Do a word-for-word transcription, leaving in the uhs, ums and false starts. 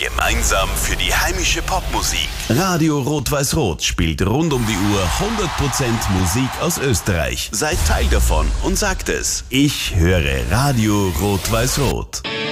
Gemeinsam für die heimische Popmusik. Radio Rot-Weiß-Rot spielt rund um die Uhr hundert Prozent Musik aus Österreich. Seid Teil davon und sagt es. Ich höre Radio Rot-Weiß-Rot.